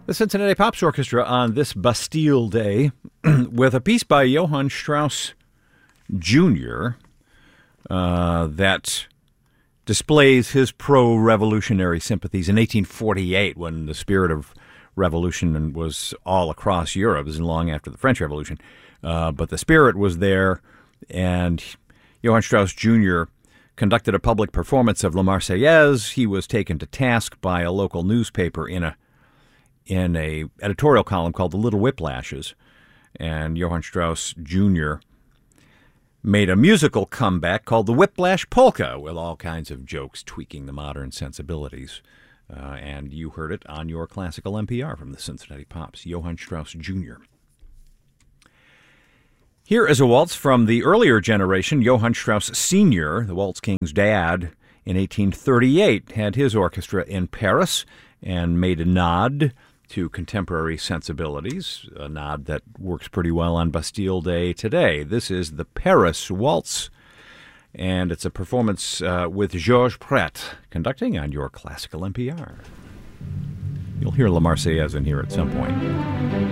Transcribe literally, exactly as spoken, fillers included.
The Cincinnati Pops Orchestra on this Bastille Day with a piece by Johann Strauss Junior uh, that displays his pro-revolutionary sympathies in eighteen forty-eight, when the spirit of revolution was all across Europe. It was long after the French Revolution. Uh, but the spirit was there, and Johann Strauss Junior conducted a public performance of La Marseillaise. He was taken to task by a local newspaper in a in a editorial column called The Little Whiplashes, and Johann Strauss Junior made a musical comeback called The Whiplash Polka, with all kinds of jokes tweaking the modern sensibilities. Uh, and you heard it on your classical N P R from the Cincinnati Pops, Johann Strauss Junior Here is a waltz from the earlier generation. Johann Strauss Senior, the Waltz King's dad, in eighteen thirty-eight had his orchestra in Paris and made a nod to contemporary sensibilities, a nod that works pretty well on Bastille Day today. This is the Paris Waltz, and it's a performance uh, with Georges Pret conducting on your classical N P R. You'll hear La Marseillaise in here at some point.